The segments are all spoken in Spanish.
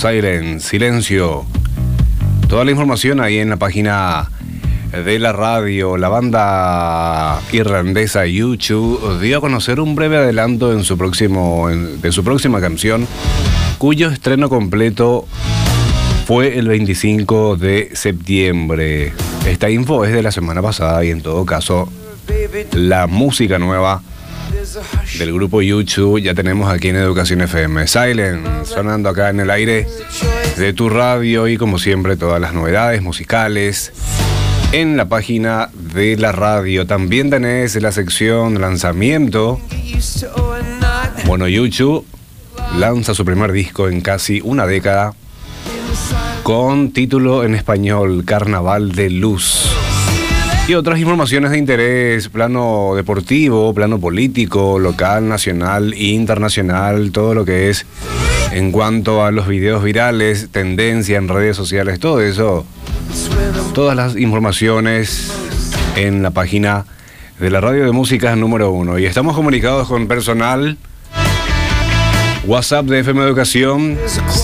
Silence, silencio. Toda la información ahí en la página de la radio. La banda irlandesa U2 dio a conocer un breve adelanto de su próxima canción, cuyo estreno completo fue el 25 de septiembre. Esta info es de la semana pasada y en todo caso la música nueva del grupo U2 ya tenemos aquí en Educación FM. Silence, sonando acá en el aire de tu radio, y como siempre todas las novedades musicales en la página de la radio. También tenés la sección lanzamiento. Bueno, U2 lanza su primer disco en casi una década con título en español, Carnaval de Luz. Y otras informaciones de interés, plano deportivo, plano político, local, nacional e internacional, todo lo que es en cuanto a los videos virales, tendencia en redes sociales, todo eso, todas las informaciones en la página de la radio de música número 1. Y estamos comunicados con personal. WhatsApp de FM Educación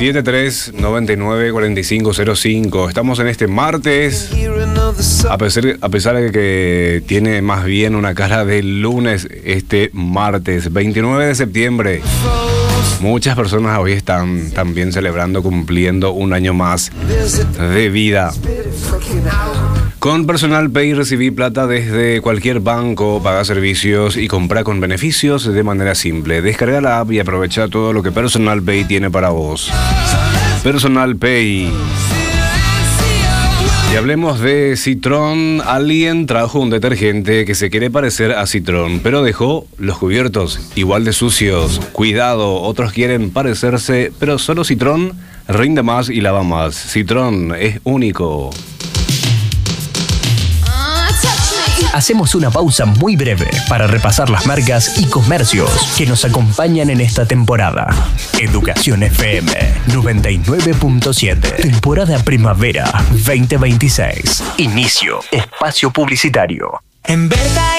73994505. Estamos en este martes, a pesar de que tiene más bien una cara de lunes, este martes 29 de septiembre. Muchas personas hoy están también celebrando, cumpliendo un año más de vida. Con Personal Pay recibí plata desde cualquier banco, paga servicios y compra con beneficios de manera simple. Descarga la app y aprovecha todo lo que Personal Pay tiene para vos. Personal Pay. Y hablemos de Citroën. Alguien trajo un detergente que se quiere parecer a Citroën, pero dejó los cubiertos igual de sucios. Cuidado, otros quieren parecerse, pero solo Citroën rinde más y lava más. Citroën es único. Hacemos una pausa muy breve para repasar las marcas y comercios que nos acompañan en esta temporada. Educación FM 99.7. Temporada Primavera 2026. Inicio. Espacio publicitario. En Berta